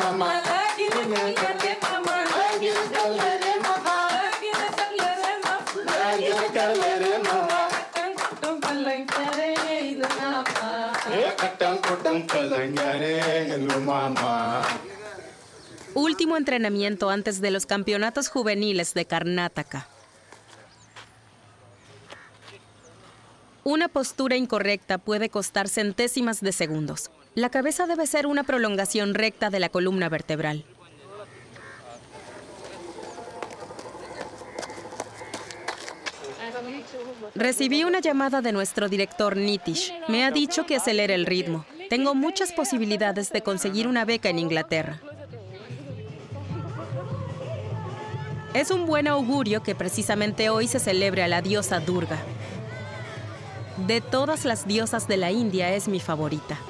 mama. Último entrenamiento antes de los campeonatos juveniles de Karnataka. Una postura incorrecta puede costar centésimas de segundos. La cabeza debe ser una prolongación recta de la columna vertebral. Recibí una llamada de nuestro director Nitish. Me ha dicho que acelere el ritmo. Tengo muchas posibilidades de conseguir una beca en Inglaterra. Es un buen augurio que precisamente hoy se celebre a la diosa Durga. De todas las diosas de la India es mi favorita.